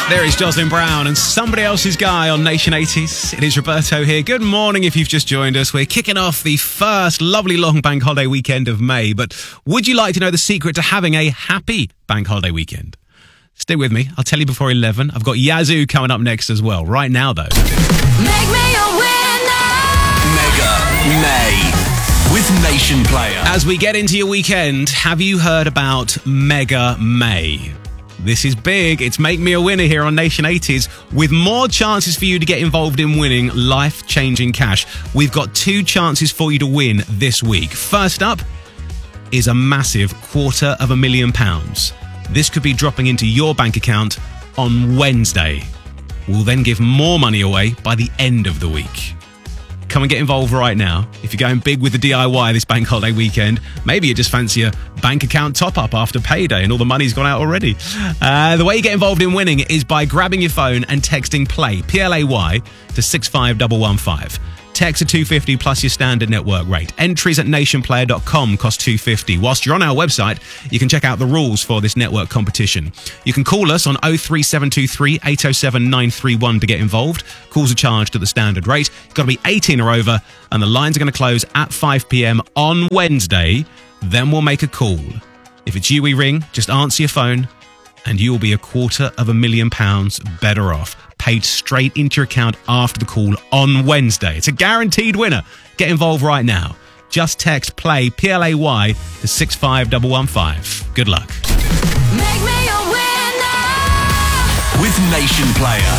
There is Jocelyn Brown and Somebody Else's Guy on Nation 80s. It is Roberto here. Good morning if you've just joined us. We're kicking off the first lovely long bank holiday weekend of May. But would you like to know the secret to having a happy bank holiday weekend? Stay with me. I'll tell you before 11. I've got Yazoo coming up next as well. Right now, though. Make me a winner! Mega May with Nation Player. As we get into your weekend, have you heard about Mega May? This is big. It's Make Me a Winner here on Nation 80s with more chances for you to get involved in winning life-changing cash. We've got 2 chances for you to win this week. First up is a massive £250,000. This could be dropping into your bank account on Wednesday. We'll then give more money away by the end of the week. Come and get involved right now. If you're going big with the DIY this bank holiday weekend, maybe you just fancy a bank account top-up after payday and all the money's gone out already. The way you get involved in winning is by grabbing your phone and texting PLAY, P-L-A-Y, to 65115. Text to 250 plus your standard network rate. Entries at nationplayer.com cost $2.50. Whilst you're on our website, you can check out the rules for this network competition. You can call us on 03723 807 931 to get involved. Calls are charged at the standard rate. You've got to be 18 or over, and the lines are going to close at 5 p.m. on Wednesday. Then we'll make a call. If it's you we ring, just answer your phone, and you will be £250,000 better off. Paid straight into your account after the call on Wednesday. It's a guaranteed winner. Get involved right now. Just text PLAY, P-L-A-Y, to 65115. Good luck. Make me a winner! With Nation Player.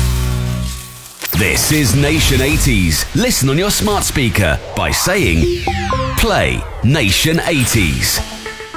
This is Nation 80s. Listen on your smart speaker by saying Play Nation 80s.